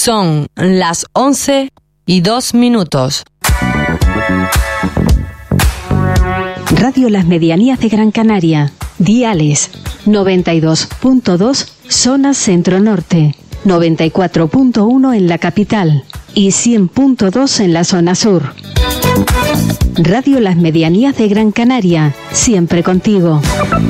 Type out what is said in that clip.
Son las 11:02. Radio Las Medianías de Gran Canaria. Diales 92.2 zona centro-norte, 94.1 en la capital y 100.2 en la zona sur. Radio Las Medianías de Gran Canaria, siempre contigo.